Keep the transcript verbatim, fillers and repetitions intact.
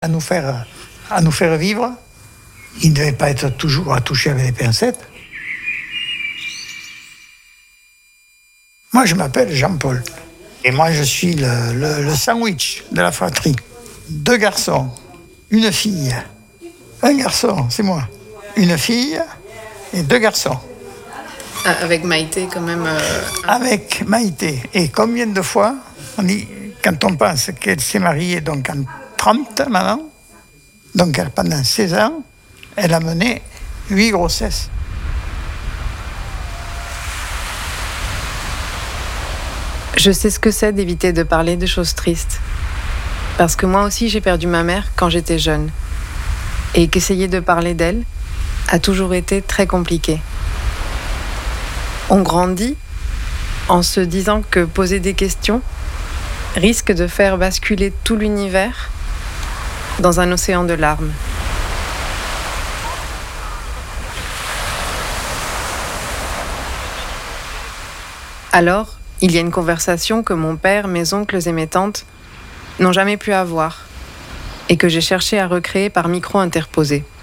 à nous faire, à nous faire vivre. Il ne devait pas être toujours à toucher avec les pincettes. Moi, je m'appelle Jean-Paul. Et moi, je suis le, le, le sandwich de la fratrie. Deux garçons, une fille. Un garçon, c'est moi. Une fille et deux garçons. Ah, avec Maïté, quand même. Euh... Avec Maïté. Et combien de fois, on dit, quand on pense qu'elle s'est mariée donc en trente, maintenant, donc elle, pendant seize ans, elle a mené huit grossesses. Je sais ce que c'est d'éviter de parler de choses tristes. Parce que moi aussi, j'ai perdu ma mère quand j'étais jeune. Et qu'essayer de parler d'elle a toujours été très compliqué. On grandit en se disant que poser des questions risque de faire basculer tout l'univers dans un océan de larmes. Alors, il y a une conversation que mon père, mes oncles et mes tantes n'ont jamais pu avoir et que j'ai cherché à recréer par micro interposé.